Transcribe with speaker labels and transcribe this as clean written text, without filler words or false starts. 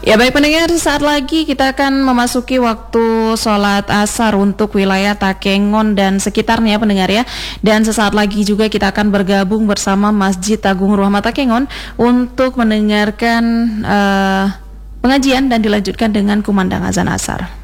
Speaker 1: Ya baik pendengar, saat lagi kita akan memasuki waktu sholat asar untuk wilayah Takengon dan sekitarnya pendengar ya. Dan sesaat lagi juga kita akan bergabung bersama Masjid Agung Rahmat Takengon untuk mendengarkan pengajian dan dilanjutkan dengan kumandang azan asar.